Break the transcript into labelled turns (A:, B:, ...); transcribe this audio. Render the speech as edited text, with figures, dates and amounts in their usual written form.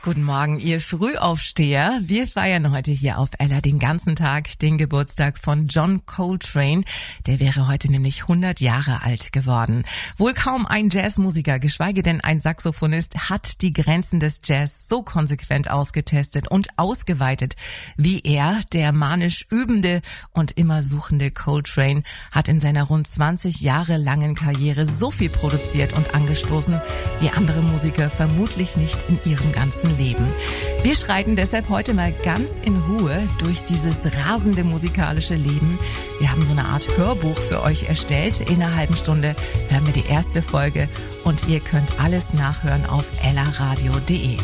A: Guten Morgen, ihr Frühaufsteher. Wir feiern heute hier auf Ella den ganzen Tag den Geburtstag von John Coltrane. Der wäre heute nämlich 100 Jahre alt geworden. Wohl kaum ein Jazzmusiker, geschweige denn ein Saxophonist, hat die Grenzen des Jazz so konsequent ausgetestet und ausgeweitet wie er. Der manisch übende und immer suchende Coltrane hat in seiner rund 20 Jahre langen Karriere so viel produziert und angestoßen, wie andere Musiker vermutlich nicht in ihrem ganzen Leben. Wir schreiten deshalb heute mal ganz in Ruhe durch dieses rasende musikalische Leben. Wir haben so eine Art Hörbuch für euch erstellt. In einer halben Stunde hören wir die erste Folge und ihr könnt alles nachhören auf ellaradio.de.